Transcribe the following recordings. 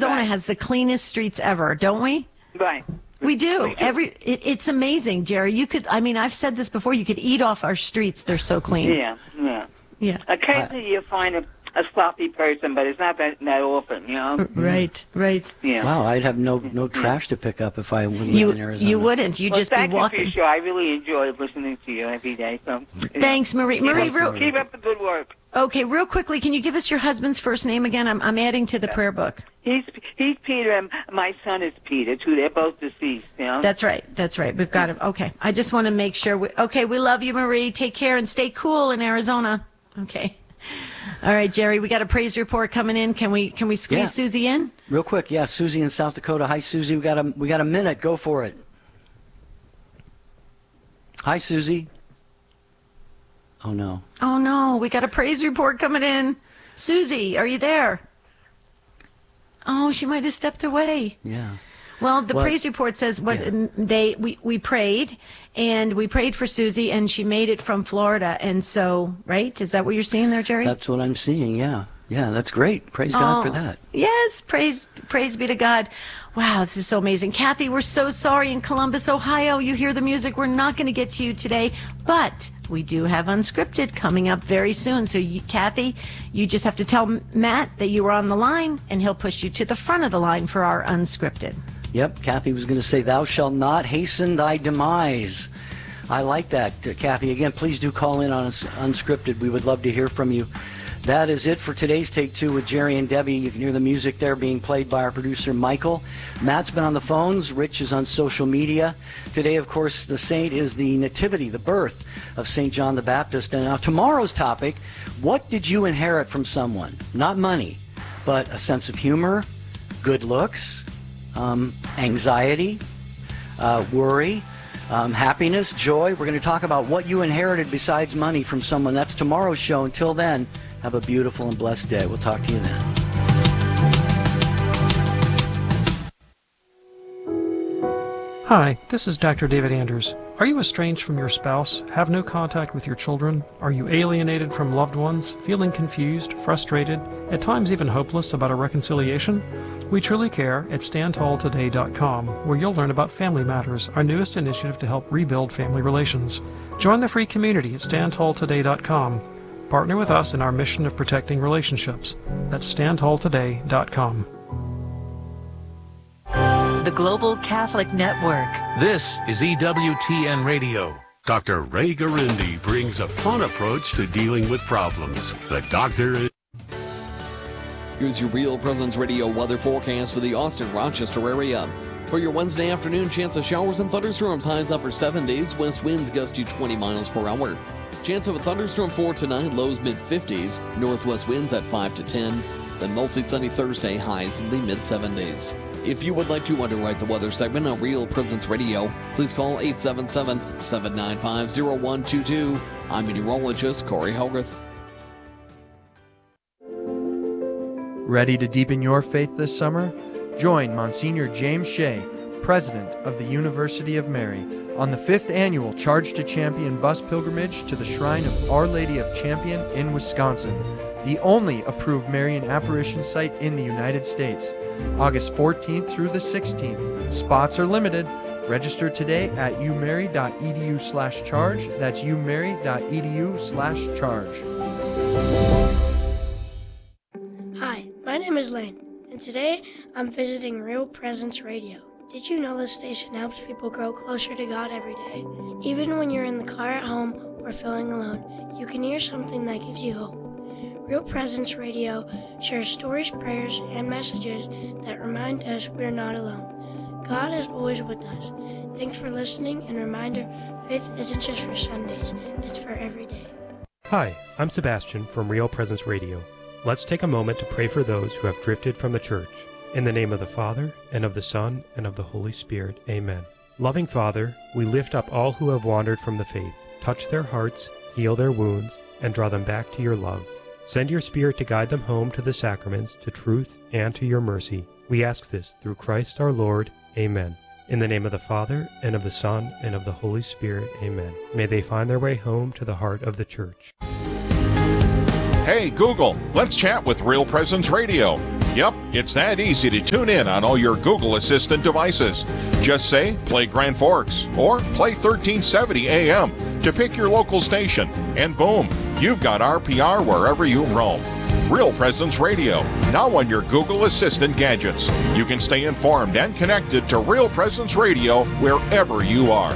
Arizona has the cleanest streets ever, don't we? Right. We do. It's amazing, Jerry. I've said this before, you could eat off our streets. They're so clean. Yeah. Occasionally you find a sloppy person, but it's not that often, you know? Right. Yeah. Wow, I'd have no trash to pick up if I lived in Arizona. You wouldn't. You'd just be walking. Thank you for your show. I really enjoy listening to you every day. So thanks, Marie. Marie, keep up the good work. Okay, real quickly, can you give us your husband's first name again? I'm adding to the prayer book. He's Peter, and my son is Peter, too. They're both deceased, you know? That's right. We've got him. Okay, I just want to make sure. We love you, Marie. Take care and stay cool in Arizona. Okay. All right, Jerry, we got a praise report coming in. Can we squeeze Susie in? Real quick, Susie in South Dakota. Hi, Susie. We got a minute. Go for it. Hi, Susie. Oh no, we got a praise report coming in. Susie, are you there? Oh, she might have stepped away. Yeah. Well, the praise report says we prayed, and we prayed for Susie, and she made it from Florida, and so, right? Is that what you're seeing there, Jerry? That's what I'm seeing, yeah. Yeah, that's great. Praise God for that. Yes, praise be to God. Wow, this is so amazing. Kathy, we're so sorry in Columbus, Ohio. You hear the music. We're not going to get to you today, but we do have Unscripted coming up very soon. So, Kathy, you just have to tell Matt that you were on the line, and he'll push you to the front of the line for our Unscripted. Yep, Kathy was going to say, thou shalt not hasten thy demise. I like that, Kathy. Again, please do call in on Unscripted. We would love to hear from you. That is it for today's Take Two with Jerry and Debbie. You can hear the music there being played by our producer, Michael. Matt's been on the phones. Rich is on social media. Today, of course, the saint is the nativity, the birth of St. John the Baptist. And now tomorrow's topic, what did you inherit from someone? Not money, but a sense of humor, good looks, anxiety, worry, happiness, joy. We're going to talk about what you inherited besides money from someone. That's tomorrow's show. Until then, have a beautiful and blessed day. We'll talk to you then. Hi, this is Dr. David Anders. Are you estranged from your spouse, have no contact with your children? Are you alienated from loved ones, feeling confused, frustrated, at times even hopeless about a reconciliation? We truly care at StandTallToday.com, where you'll learn about Family Matters, our newest initiative to help rebuild family relations. Join the free community at StandTallToday.com. Partner with us in our mission of protecting relationships. That's StandTallToday.com. The Global Catholic Network. This is EWTN Radio. Dr. Ray Garindi brings a fun approach to dealing with problems. The doctor is... Here's your Real Presence Radio weather forecast for the Austin-Rochester area. For your Wednesday afternoon, chance of showers and thunderstorms, highs upper 70s, west winds gust to 20 miles per hour. Chance of a thunderstorm for tonight, lows mid-50s, northwest winds at 5 to 10. Then mostly sunny Thursday, highs in the mid-70s. If you would like to underwrite the weather segment on Real Presence Radio, please call 877-795-0122. I'm meteorologist Corey Hogarth. Ready to deepen your faith this summer? Join Monsignor James Shea, President of the University of Mary, on the 5th annual Charge to Champion bus pilgrimage to the Shrine of Our Lady of Champion in Wisconsin, the only approved Marian apparition site in the United States. August 14th through the 16th. Spots are limited. Register today at umary.edu/charge. That's umary.edu/charge. Hi, my name is Lane, and today I'm visiting Real Presence Radio. Did you know this station helps people grow closer to God every day? Even when you're in the car at home or feeling alone, you can hear something that gives you hope. Real Presence Radio shares stories, prayers, and messages that remind us we're not alone. God is always with us. Thanks for listening, and reminder, faith isn't just for Sundays, it's for every day. Hi, I'm Sebastian from Real Presence Radio. Let's take a moment to pray for those who have drifted from the church. In the name of the Father, and of the Son, and of the Holy Spirit, amen. Loving Father, we lift up all who have wandered from the faith. Touch their hearts, heal their wounds, and draw them back to your love. Send your Spirit to guide them home to the sacraments, to truth, and to your mercy. We ask this through Christ our Lord, amen. In the name of the Father, and of the Son, and of the Holy Spirit, amen. May they find their way home to the heart of the church. Hey, Google, let's chat with Real Presence Radio. Yep, It's that easy to tune in on all your Google Assistant devices. Just say, play Grand Forks, or play 1370 AM to pick your local station, and boom, you've got RPR wherever you roam. Real Presence Radio, now on your Google Assistant gadgets. You can stay informed and connected to Real Presence Radio wherever you are.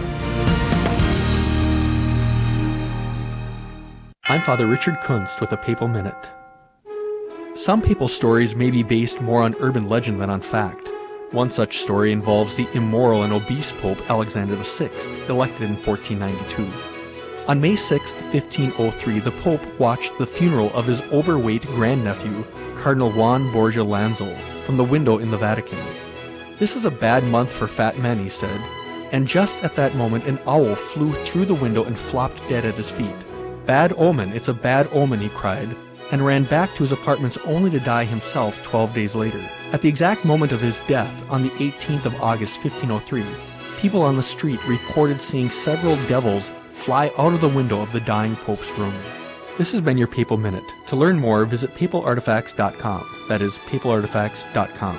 I'm Father Richard Kunst with a Papal Minute. Some papal stories may be based more on urban legend than on fact. One such story involves the immoral and obese Pope Alexander VI, elected in 1492. On May 6, 1503, the Pope watched the funeral of his overweight grandnephew, Cardinal Juan Borgia Lansel, from the window in the Vatican. "This is a bad month for fat men," he said, and just at that moment an owl flew through the window and flopped dead at his feet. "Bad omen, it's a bad omen," he cried, and ran back to his apartments only to die himself 12 days later. At the exact moment of his death, on the 18th of August 1503, people on the street reported seeing several devils fly out of the window of the dying Pope's room. This has been your Papal Minute. To learn more, visit papalartifacts.com. That is papalartifacts.com.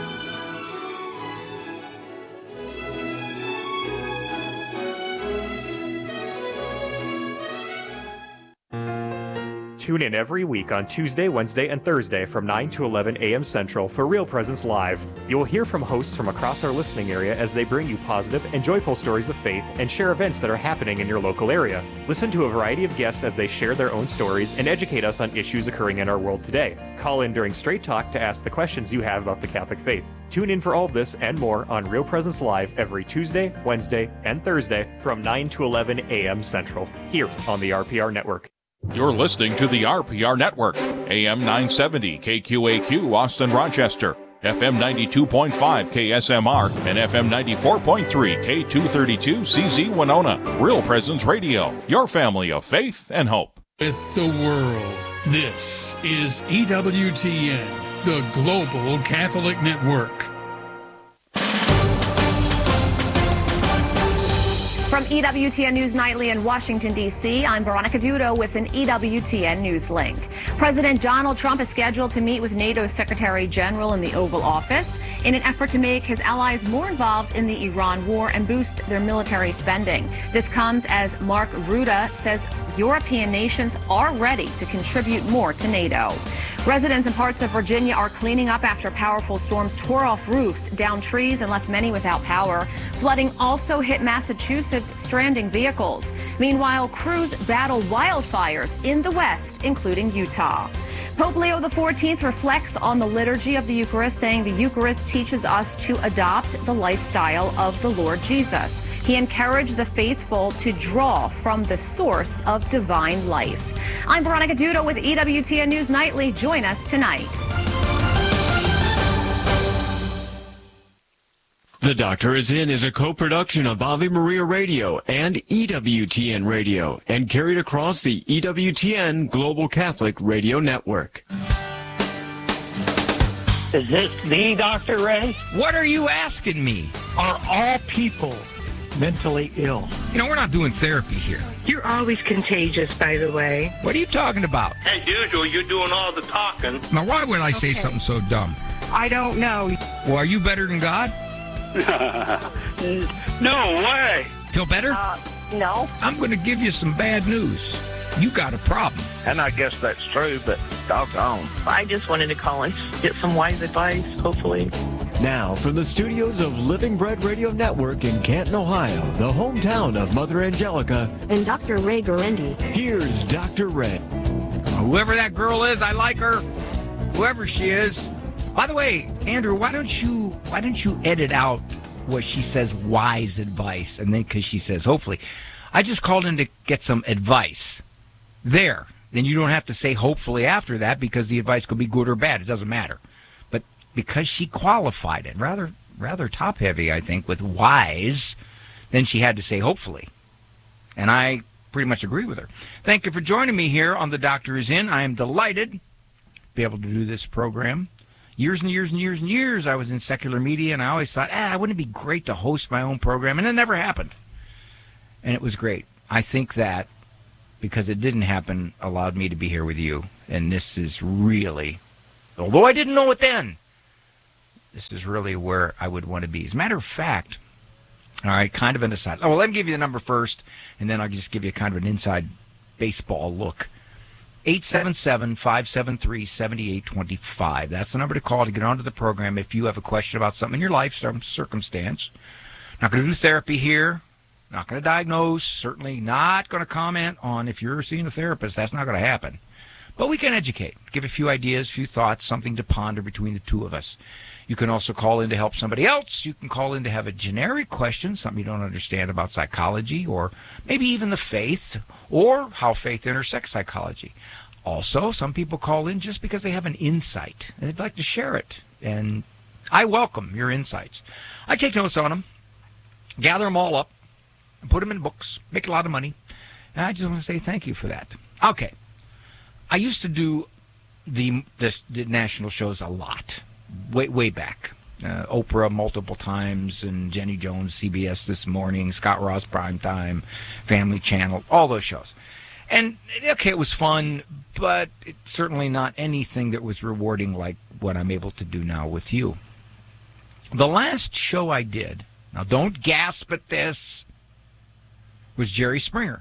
Tune in every week on Tuesday, Wednesday, and Thursday from 9 to 11 a.m. Central for Real Presence Live. You will hear from hosts from across our listening area as they bring you positive and joyful stories of faith and share events that are happening in your local area. Listen to a variety of guests as they share their own stories and educate us on issues occurring in our world today. Call in during Straight Talk to ask the questions you have about the Catholic faith. Tune in for all of this and more on Real Presence Live every Tuesday, Wednesday, and Thursday from 9 to 11 a.m. Central, here on the RPR Network. You're listening to the RPR Network, AM 970 KQAQ Austin Rochester, FM 92.5 KSMR, and FM 94.3 K232 CZ Winona. Real Presence Radio, your family of faith and hope. With the world, this is EWTN, the Global Catholic Network. From EWTN News Nightly in Washington, D.C., I'm Veronica Dudo with an EWTN News link. President Donald Trump is scheduled to meet with NATO's Secretary General in the Oval Office in an effort to make his allies more involved in the Iran war and boost their military spending. This comes as Mark Rutte says European nations are ready to contribute more to NATO. Residents in parts of Virginia are cleaning up after powerful storms tore off roofs, downed trees, and left many without power. Flooding also hit Massachusetts, stranding vehicles. Meanwhile, crews battle wildfires in the West, including Utah. Pope Leo XIV reflects on the liturgy of the Eucharist, saying the Eucharist teaches us to adopt the lifestyle of the Lord Jesus. He encouraged the faithful to draw from the source of divine life. I'm Veronica Dudo with EWTN News Nightly. Join us tonight. The Doctor Is In is a co-production of Ave Maria Radio and EWTN Radio and carried across the EWTN Global Catholic Radio Network. Is this the Dr. Ray? What are you asking me? Are all people mentally ill? You know, we're not doing therapy here. You're always contagious, by the way. What are you talking about? As usual, you're doing all the talking. Now, why would I say something so dumb? I don't know. Well, are you better than God? No way. Feel better? No. I'm going to give you some bad news. You got a problem. And I guess that's true, but doggone. I just wanted to call and get some wise advice, hopefully. Now, from the studios of Living Bread Radio Network in Canton, Ohio, the hometown of Mother Angelica, and Dr. Ray Guarendi. Here's Dr. Ray. Whoever that girl is, I like her. Whoever she is. By the way, Andrew, why don't you edit out what she says, wise advice, and then because she says hopefully. I just called in to get some advice. There. Then you don't have to say hopefully after that because the advice could be good or bad. It doesn't matter. But because she qualified it, rather top-heavy, I think, with wise, then she had to say hopefully. And I pretty much agree with her. Thank you for joining me here on The Doctor Is In. I am delighted to be able to do this program. Years and years and years and years I was in secular media, and I always thought, wouldn't it be great to host my own program? And it never happened. And it was great. I think that because it didn't happen allowed me to be here with you. And this is really, although I didn't know it then, This is really where I would want to be. As a matter of fact, all right, kind of an aside. Oh, well, let me give you the number first, and then I'll just give you kind of an inside baseball look. 877-573-7825. That's the number to call to get onto the program if you have a question about something in your life, some circumstance. Not going to do therapy here. Not going to diagnose. Certainly not going to comment on if you're seeing a therapist. That's not going to happen. But we can educate, give a few ideas, a few thoughts, something to ponder between the two of us. You can also call in to help somebody else. You can call in to have a generic question, something you don't understand about psychology or maybe even the faith or how faith intersects psychology. Also, some people call in just because they have an insight and they'd like to share it. And I welcome your insights. I take notes on them, gather them all up, and put them in books, make a lot of money. And I just want to say thank you for that. Okay. I used to do the national shows a lot, way back. Oprah multiple times, and Jenny Jones, CBS This Morning, Scott Ross Primetime, Family Channel, all those shows. And, okay, it was fun, but it's certainly not anything that was rewarding like what I'm able to do now with you. The last show I did, now don't gasp at this, was Jerry Springer.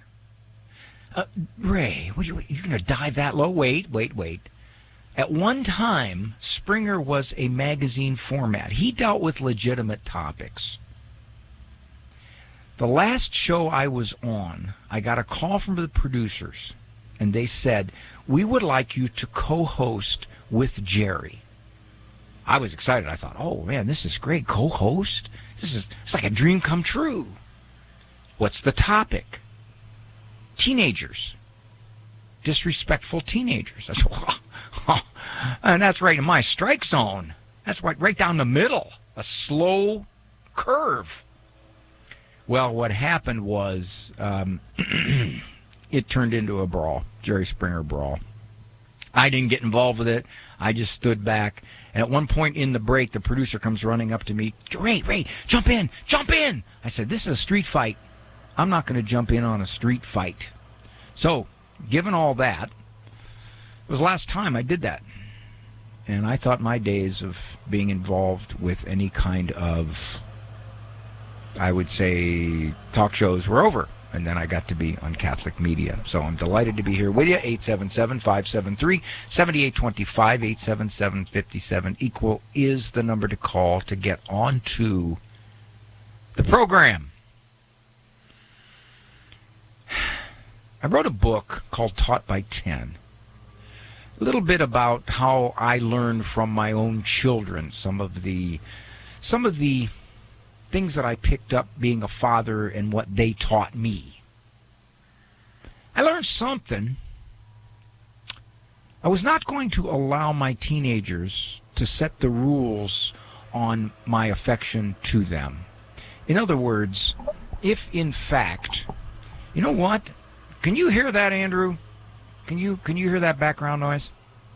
Ray, you're going to dive that low? Wait. At one time, Springer was a magazine format. He dealt with legitimate topics. The last show I was on, I got a call from the producers, and they said, we would like you to co-host with Jerry. I was excited. I thought, oh, man, this is great. Co-host? It's like a dream come true. What's the topic? Teenagers. Disrespectful teenagers. I said, oh, and that's right in my strike zone. That's right down the middle. A slow curve. Well, what happened was it turned into a brawl, Jerry Springer brawl. I didn't get involved with it. I just stood back. And at one point in the break, the producer comes running up to me. Ray, jump in. I said, this is a street fight. I'm not going to jump in on a street fight. So, given all that, it was the last time I did that. And I thought my days of being involved with any kind of, I would say, talk shows were over. And then I got to be on Catholic media. So I'm delighted to be here with you. 877-573-7825, 877-57 is the number to call to get onto the program. I wrote a book called Taught by 10. A little bit about how I learned from my own children, some of the things that I picked up being a father and what they taught me. I learned something. I was not going to allow my teenagers to set the rules on my affection to them. In other words, if in fact, you know what? Can you hear that, Andrew? Can you hear that background noise?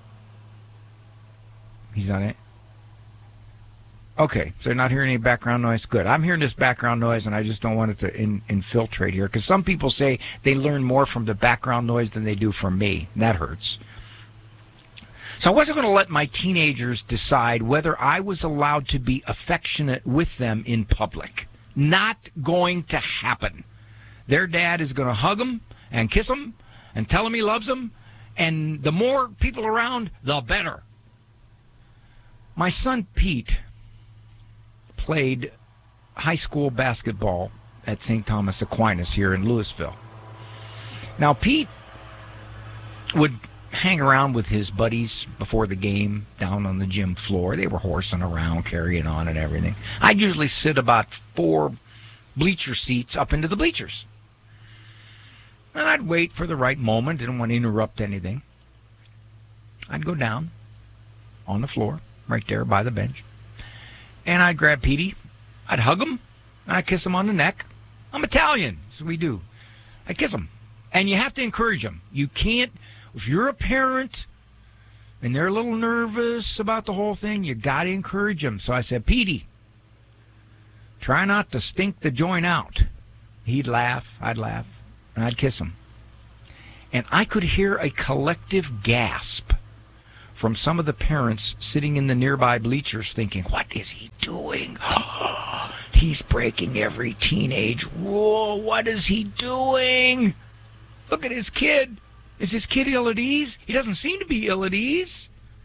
He's done it. Okay, so you're not hearing any background noise? Good. I'm hearing this background noise, and I just don't want it to infiltrate here, because some people say they learn more from the background noise than they do from me. That hurts. So I wasn't going to let my teenagers decide whether I was allowed to be affectionate with them in public. Not going to happen. Their dad is going to hug them and kiss them and tell them he loves them, and the more people around, the better. My son Pete played high school basketball at St. Thomas Aquinas here in Louisville. Now, Pete would hang around with his buddies before the game down on the gym floor. They were horsing around, carrying on and everything. I'd usually sit about 4 bleacher seats up into the bleachers. And I'd wait for the right moment. Didn't want to interrupt anything. I'd go down on the floor, right there by the bench. And I'd grab Petey. I'd hug him. And I'd kiss him on the neck. I'm Italian, so we do. I'd kiss him. And you have to encourage them. You can't, if you're a parent and they're a little nervous about the whole thing, you got to encourage them. So I said, Petey, try not to stink the joint out. He'd laugh. I'd laugh. And I'd kiss him. And I could hear a collective gasp from some of the parents sitting in the nearby bleachers thinking, what is he doing? He's breaking every teenage rule. What is he doing? Look at his kid. Is his kid ill at ease? He doesn't seem to be ill at ease.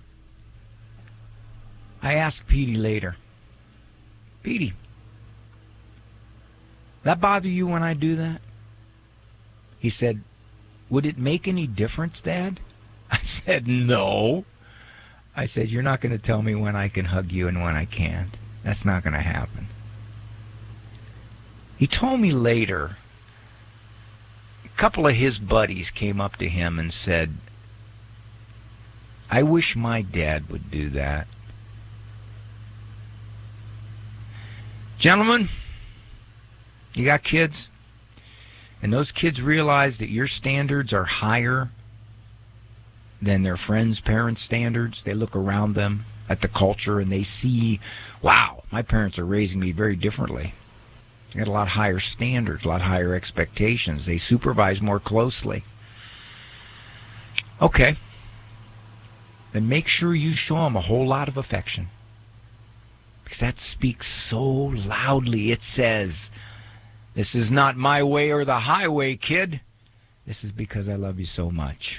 I asked Petey later, Petey, that bother you when I do that? He said, would it make any difference, Dad? I said, no. I said, you're not going to tell me when I can hug you and when I can't. That's not going to happen. He told me later, a couple of his buddies came up to him and said, I wish my dad would do that. Gentlemen, you got kids, and those kids realize that your standards are higher than their friends' parents' standards. They look around them at the culture and they see, wow, my parents are raising me very differently. They got a lot higher standards, a lot higher expectations. They supervise more closely. Okay. Then make sure you show them a whole lot of affection. Because that speaks so loudly. It says, this is not my way or the highway, kid. This is because I love you so much.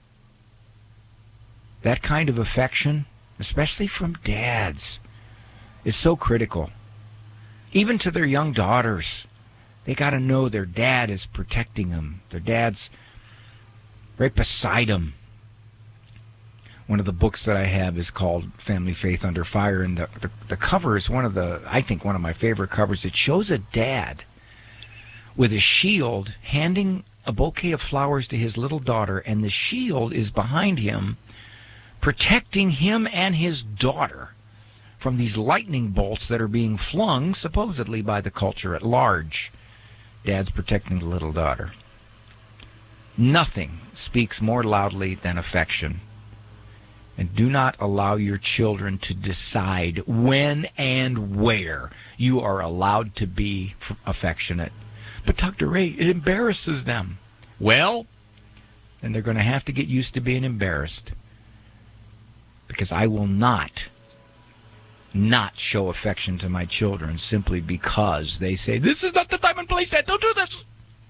That kind of affection, especially from dads, is so critical. Even to their young daughters, they got to know their dad is protecting them. Their dad's right beside them. One of the books that I have is called Family Faith Under Fire, and the cover is one of my favorite covers. It shows a dad with a shield handing a bouquet of flowers to his little daughter, and the shield is behind him, protecting him and his daughter from these lightning bolts that are being flung, supposedly, by the culture at large. Dad's protecting the little daughter. Nothing speaks more loudly than affection. And do not allow your children to decide when and where you are allowed to be affectionate. But Dr. Ray, it embarrasses them. Well, then they're going to have to get used to being embarrassed. Because I will not show affection to my children simply because they say, this is not the time and place, Dad, don't do this.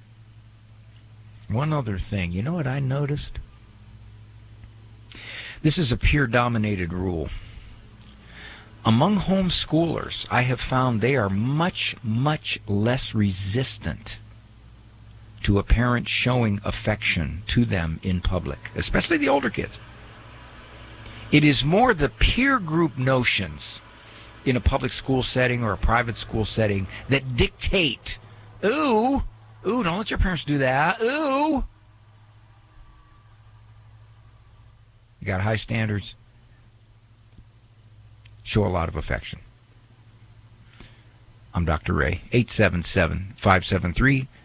One other thing, you know what I noticed? This is a peer-dominated rule. Among homeschoolers, I have found they are much, much less resistant to a parent showing affection to them in public, especially the older kids. It is more the peer group notions in a public school setting or a private school setting that dictate, ooh, don't let your parents do that, ooh. You got high standards. Show a lot of affection. I'm Dr. Ray. 877-573-7825.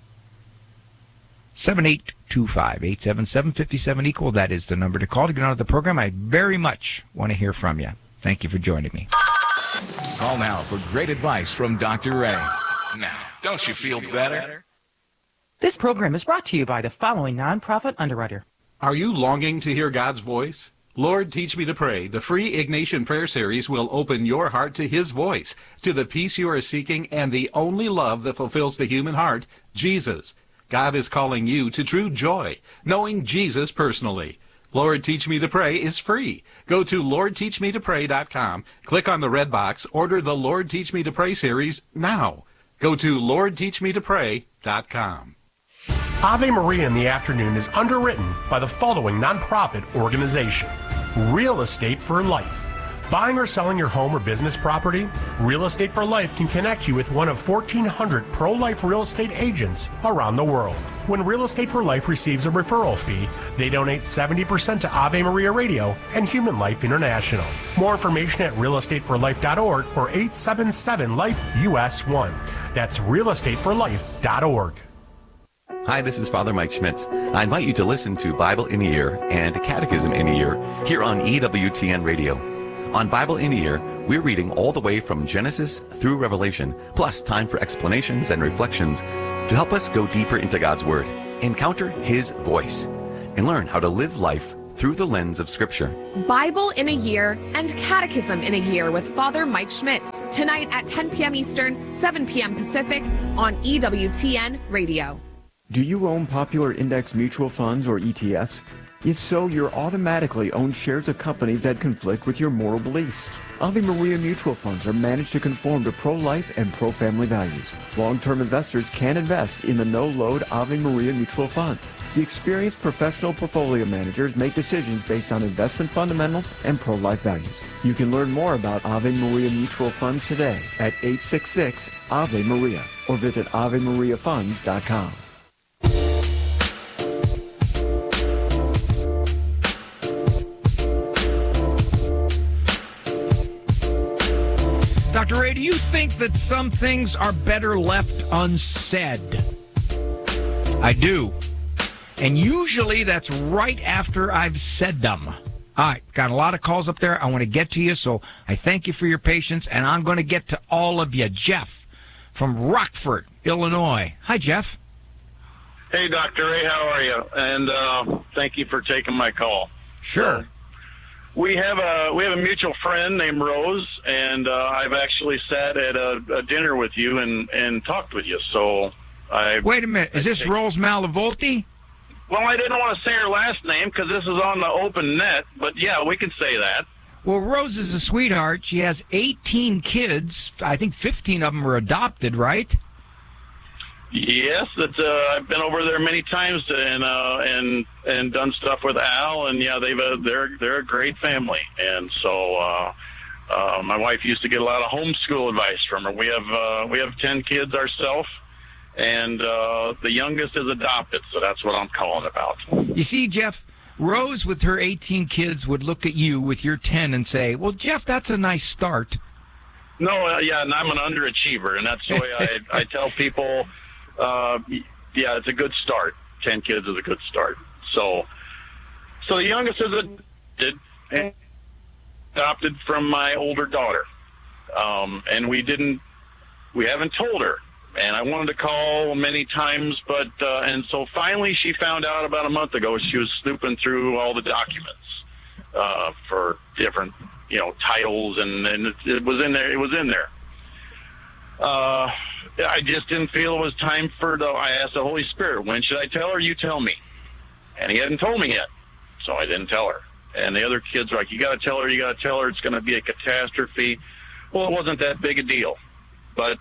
877-57-EQUAL. That is the number to call to get on the program. I very much want to hear from you. Thank you for joining me. Call now for great advice from Dr. Ray. Now, don't you feel better? This program is brought to you by the following nonprofit underwriter. Are you longing to hear God's voice? Lord, Teach Me to Pray, the free Ignatian Prayer Series will open your heart to His voice, to the peace you are seeking, and the only love that fulfills the human heart, Jesus. God is calling you to true joy, knowing Jesus personally. Lord, Teach Me to Pray is free. Go to LordTeachMeToPray.com, click on the red box, order the Lord, Teach Me to Pray series now. Go to LordTeachMeToPray.com. Ave Maria in the Afternoon is underwritten by the following nonprofit organization: Real Estate for Life. Buying or selling your home or business property? Real Estate for Life can connect you with one of 1,400 pro-life real estate agents around the world. When Real Estate for Life receives a referral fee, they donate 70% to Ave Maria Radio and Human Life International. More information at realestateforlife.org or 877-LIFE-US1. That's realestateforlife.org. Hi, this is Father Mike Schmitz. I invite you to listen to Bible in a Year and Catechism in a Year here on EWTN Radio. On Bible in a Year, we're reading all the way from Genesis through Revelation, plus time for explanations and reflections to help us go deeper into God's Word, encounter His voice, and learn how to live life through through the lens of Scripture. Bible in a Year and Catechism in a Year with Father Mike Schmitz. Tonight at 10 p.m. Eastern, 7 p.m. Pacific on EWTN Radio. Do you own popular index mutual funds or ETFs? If so, you're automatically own shares of companies that conflict with your moral beliefs. Ave Maria mutual funds are managed to conform to pro-life and pro-family values. Long-term investors can invest in the no-load Ave Maria mutual funds. The experienced professional portfolio managers make decisions based on investment fundamentals and pro-life values. You can learn more about Ave Maria mutual funds today at 866-AVE-MARIA or visit AveMariaFunds.com. Dr. Ray, do you think that some things are better left unsaid? I do. And usually that's right after I've said them. All right, got a lot of calls up there. I want to get to you, so I thank you for your patience, and I'm going to get to all of you. Jeff from Rockford, Illinois. Hi, Jeff. Hey, Dr. Ray, how are you? And thank you for taking my call. Sure. We have a mutual friend named Rose, and I've actually sat at a dinner with you and talked with you. So wait a minute, is this Rose Malavolti? Well, I didn't want to say her last name because this is on the open net, but yeah, we can say that. Well, Rose is a sweetheart. She has 18 kids. I think 15 of them are adopted, right? Yes, I've been over there many times and done stuff with Al, and yeah, they're a great family, and so my wife used to get a lot of homeschool advice from her. We have 10 kids ourselves, and the youngest is adopted, so that's what I'm calling about. You see, Jeff, Rose with her 18 kids would look at you with your 10 and say, "Well, Jeff, that's a nice start." No, yeah, and I'm an underachiever, and that's the way I tell people. Yeah, it's a good start. 10 kids is a good start. So the youngest is adopted from my older daughter, and we haven't told her. And I wanted to call many times, but and so finally she found out about a month ago. She was snooping through all the documents for different, titles, and it was in there. It was in there. I just didn't feel it was time I asked the Holy Spirit, when should I tell her? You tell me. And he hadn't told me yet, so I didn't tell her. And the other kids were like, you got to tell her, it's going to be a catastrophe. Well, it wasn't that big a deal. But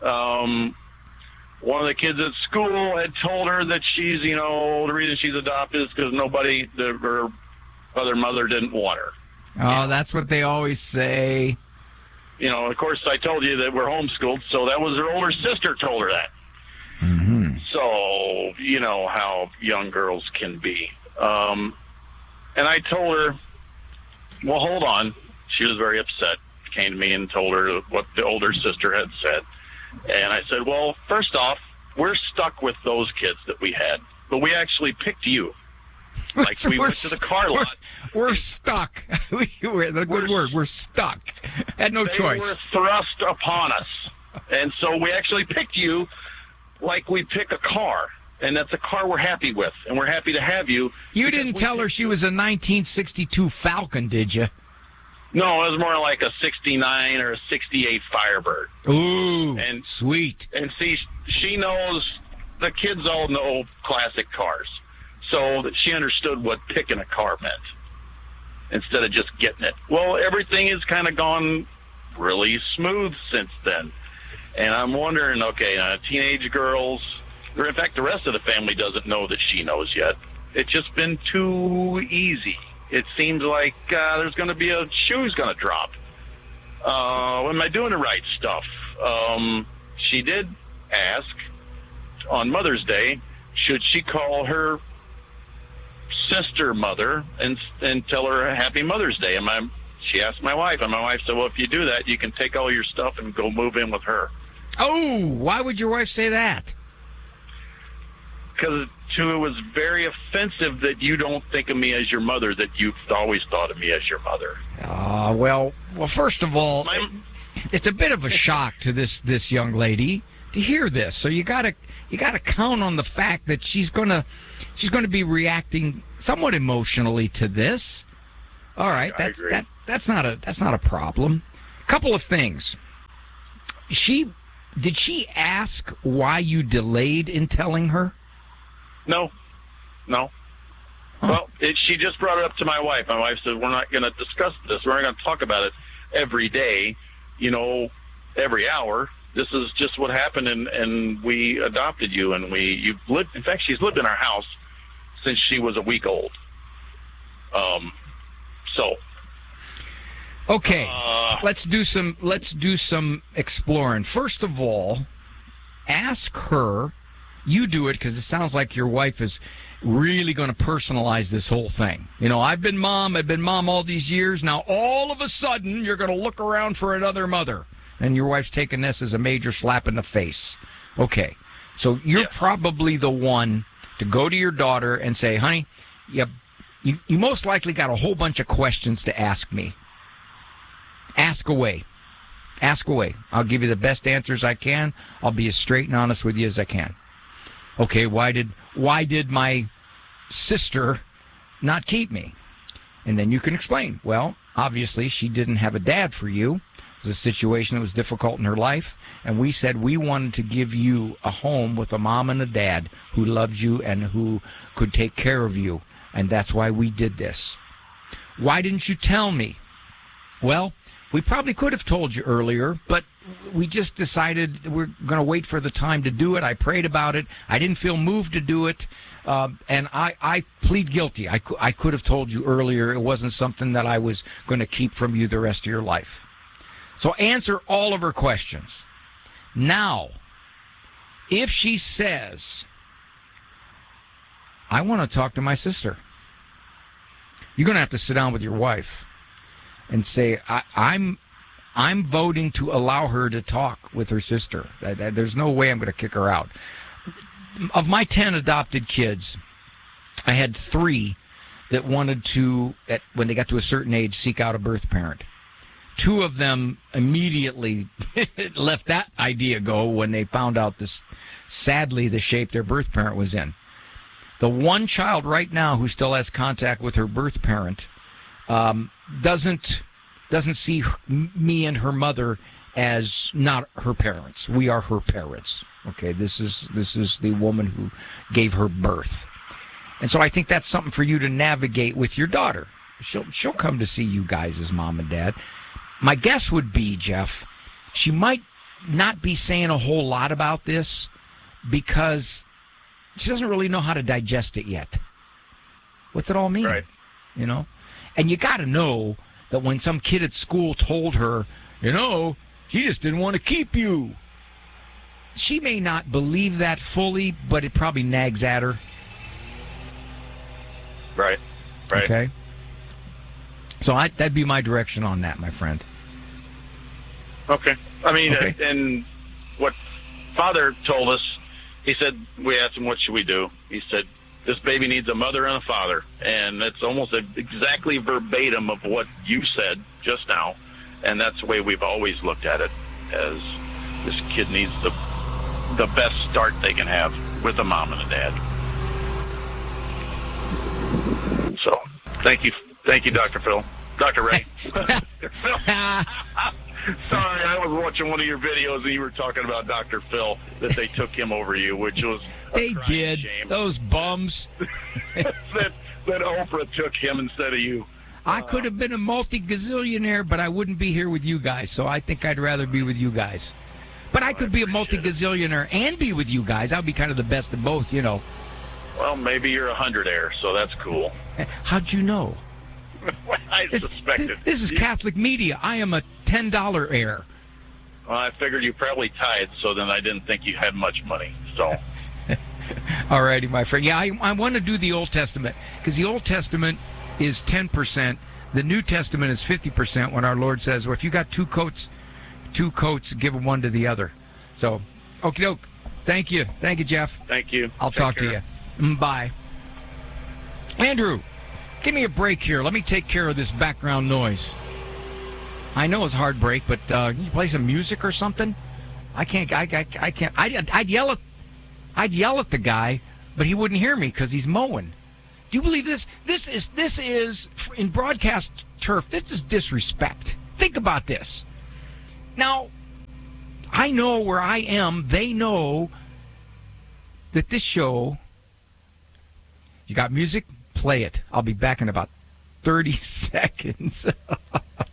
one of the kids at school had told her that she's, the reason she's adopted is because her other mother didn't want her. Oh, that's what they always say. Of course, I told you that we're homeschooled, so that was her older sister told her that. Mm-hmm. So, you know how young girls can be. And I told her, well, hold on. She was very upset. Came to me and told her what the older sister had said. And I said, well, first off, we're stuck with those kids that we had, but we actually picked you. Like we went to the car lot. We're stuck. The good word. We're stuck. Had no choice. They were thrust upon us. And so we actually picked you like we pick a car. And that's a car we're happy with. And we're happy to have you. You didn't tell her she was a 1962 Falcon, did you? No, it was more like a 69 or a 68 Firebird. Ooh, and sweet. And see, she knows, the kids all know classic cars. So that she understood what picking a car meant instead of just getting it. Well, everything has kind of gone really smooth since then. And I'm wondering, okay, teenage girls, or in fact, the rest of the family doesn't know that she knows yet. It's just been too easy. It seems like there's going to be a shoe's going to drop. Am I doing the right stuff? She did ask on Mother's Day, should she call her sister mother and tell her Happy Mother's Day? She asked my wife, and my wife said, well, if you do that, you can take all your stuff and go move in with her. Oh, why would your wife say that? Because it was very offensive that you don't think of me as your mother, that you've always thought of me as your mother. Well, first of all, it's a bit of a shock to this young lady. to hear this. So you gotta count on the fact that she's gonna be reacting somewhat emotionally to this. All right, that's not a problem. Couple of things. Did she ask why you delayed in telling her? No. Huh. Well, she just brought it up to my wife. My wife said, we're not going to discuss this. We're not going to talk about it every day, every hour. This is just what happened, and we adopted you, and you've lived. In fact, she's lived in our house since she was a week old. Okay, let's do some exploring. First of all, ask her. You do it because it sounds like your wife is really going to personalize this whole thing. I've been mom all these years. Now all of a sudden you're going to look around for another mother, and your wife's taking this as a major slap in the face. Okay, so you're probably the one to go to your daughter and say, honey, you most likely got a whole bunch of questions to ask me. Ask away. I'll give you the best answers I can. I'll be as straight and honest with you as I can. Okay, why did my sister not keep me? And then you can explain. Well, obviously she didn't have a dad for you. It was a situation that was difficult in her life, and we said we wanted to give you a home with a mom and a dad who loved you and who could take care of you, and that's why we did this. Why didn't you tell me? Well, we probably could have told you earlier, but we just decided we're going to wait for the time to do it. I prayed about it. I didn't feel moved to do it, and I plead guilty. I could have told you earlier. It wasn't something that I was going to keep from you the rest of your life. So answer all of her questions. Now, if she says, I want to talk to my sister, you're going to have to sit down with your wife and say, I'm voting to allow her to talk with her sister. There's no way I'm going to kick her out. Of my 10 adopted kids, I had 3 that wanted to, when they got to a certain age, seek out a birth parent. 2 of them immediately left that idea go when they found out sadly, the shape their birth parent was in. The one child right now who still has contact with her birth parent doesn't see me and her mother as not her parents. We are her parents. Okay, this is the woman who gave her birth, and so I think that's something for you to navigate with your daughter. She'll come to see you guys as mom and dad. My guess would be, Jeff, she might not be saying a whole lot about this because she doesn't really know how to digest it yet. What's it all mean? Right. And you got to know that when some kid at school told her, she just didn't want to keep you. She may not believe that fully, but it probably nags at her. Right. Okay. So that'd be my direction on that, my friend. Okay. I mean, and what Father told us, he said, we asked him, what should we do? He said, this baby needs a mother and a father. And that's almost exactly verbatim of what you said just now. And that's the way we've always looked at it, as this kid needs the best start they can have with a mom and a dad. So, thank you, Dr. Phil. Dr. Ray. Sorry, I was watching one of your videos and you were talking about Dr. Phil, that they took him over you, which was they did. Shame. Those bums. that Oprah took him instead of you. I could have been a multi-gazillionaire, but I wouldn't be here with you guys, so I think I'd rather be with you guys. But I could be a multi-gazillionaire and be with you guys. I'd be kind of the best of both, Well, maybe you're 100-aire, so that's cool. How'd you know? I suspected. This is Catholic media. I am a $10 heir. Well, I figured you probably tithed, so then I didn't think you had much money. So, all righty, my friend. Yeah, I want to do the Old Testament because the Old Testament is 10%. The New Testament is 50%. When our Lord says, "Well, if you got two coats, give one to the other." So, okie doke. Thank you, Jeff. Thank you. I'll talk to you. Bye, Andrew. Give me a break here. Let me take care of this background noise. I know it's a hard break, but can you play some music or something? I can't. I'd yell at the guy, but he wouldn't hear me because he's mowing. Do you believe this? This is in broadcast turf. This is disrespect. Think about this. Now, I know where I am. They know that this show. You got music? Play it. I'll be back in about 30 seconds.